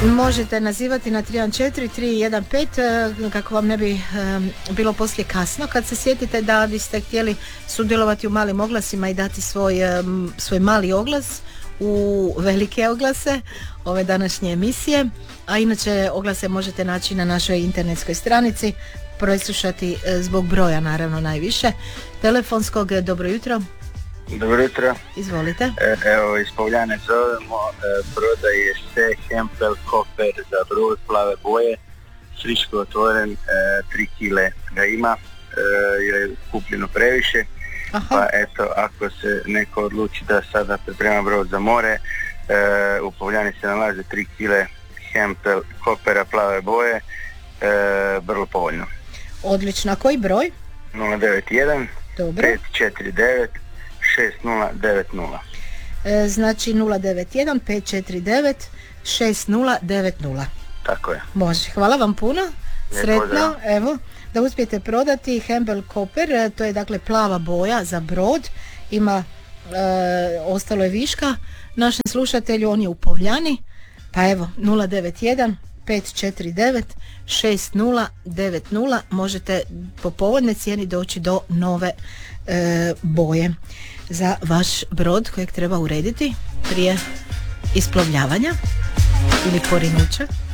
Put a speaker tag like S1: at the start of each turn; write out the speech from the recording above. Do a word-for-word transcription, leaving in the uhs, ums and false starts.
S1: Možete nazivati na tri jedan četiri tri jedan pet kako vam ne bi um, bilo poslije kasno. Kad se sjetite da biste htjeli sudjelovati u malim oglasima i dati svoj, um, svoj mali oglas u velike oglase ove današnje emisije, a inače oglase možete naći na našoj internetskoj stranici, preslušati zbog broja naravno najviše. Telefonskog, dobro jutro.
S2: Dobro jutro.
S1: Izvolite.
S2: E, evo, iz Povljane zovemo, e, prodaje se Hempel koper za brod plave boje, friško otvoren, e, tri kile ga ima, e, jer je kupljeno previše. Aha. Pa eto, ako se neko odluči da sada priprema brod za more, e, u Povljani se nalaze tri kile Hempel kopera plave boje, e, vrlo povoljno.
S1: Odlično, a koji broj?
S2: nula devet jedan pet četiri devet šest nula devet nula.
S1: E, znači nula devet jedan pet četiri devet šest nula devet nula.
S2: Tako je.
S1: Može, hvala vam puno. Sretno, evo, da uspijete prodati Hempel koper, to je dakle plava boja za brod, ima, e, ostalo je viška našem slušatelju, on je u Povljani, pa evo, nula devet jedan pet četiri devet šest nula devet nula, možete po povoljnoj cijeni doći do nove e, boje za vaš brod kojeg treba urediti prije isplovljavanja ili porinuća.